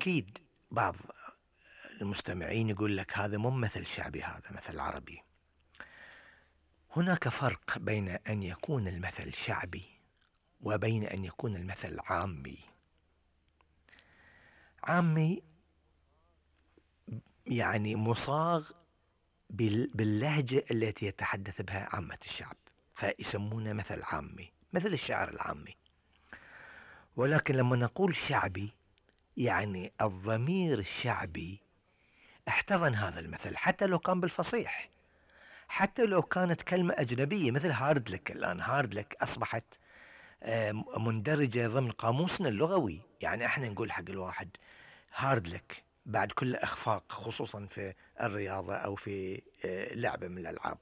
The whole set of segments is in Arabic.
أكيد بعض المستمعين يقول لك هذا مو مثل شعبي، هذا مثل عربي. هناك فرق بين أن يكون المثل شعبي وبين أن يكون المثل عامي. عامي يعني مصاغ باللهجة التي يتحدث بها عامة الشعب، فيسمونه مثل عامي، مثل الشعر العامي. ولكن لما نقول شعبي يعني الضمير الشعبي احتضن هذا المثل حتى لو كان بالفصيح، حتى لو كانت كلمة أجنبية مثل هاردلك. الآن هاردلك أصبحت مندرجة ضمن قاموسنا اللغوي. يعني احنا نقول حق الواحد هاردلك بعد كل إخفاق، خصوصا في الرياضة أو في لعبة من الألعاب.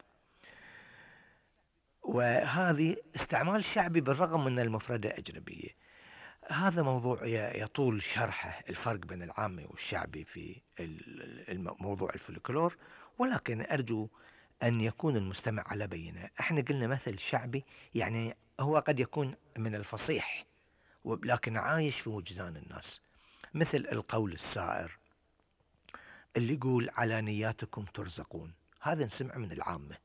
وهذه استعمال شعبي بالرغم من المفردة أجنبية. هذا موضوع يطول شرحه، الفرق بين العامي والشعبي في موضوع الفلكلور، ولكن أرجو أن يكون المستمع على بينة. احنا قلنا مثل شعبي يعني هو قد يكون من الفصيح لكن عايش في وجدان الناس، مثل القول السائر اللي يقول على نياتكم ترزقون. هذا نسمع من العامة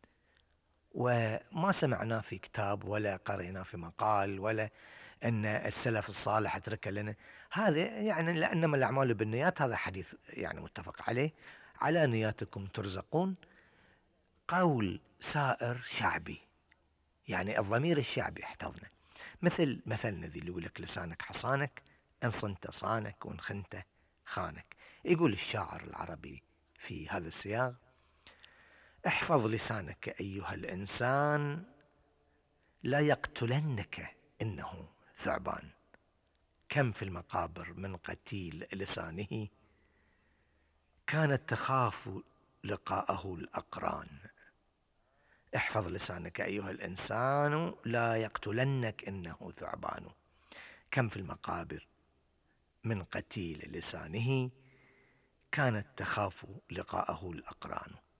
وما سمعناه في كتاب ولا قريناه في مقال ولا أن السلف الصالح ترك لنا. هذا يعني لأنما الأعمال بالنيات، هذا حديث يعني متفق عليه. على نياتكم ترزقون قول سائر شعبي، يعني الضمير الشعبي احتضنه. مثل مثلنا ذي اللي يقول لك لسانك حصانك، إن صنت صانك وإن خنت خانك. يقول الشاعر العربي في هذا السياق: احفظ لسانك أيها الإنسان لا يقتلنك إنه ثعبان، كم في المقابر من قتيل لسانه كانت تخاف لقاءه الأقران. احفظ لسانك أيها الإنسان لا يقتلنك إنه ثعبان، كم في المقابر من قتيل لسانه كانت تخاف لقاءه الأقران.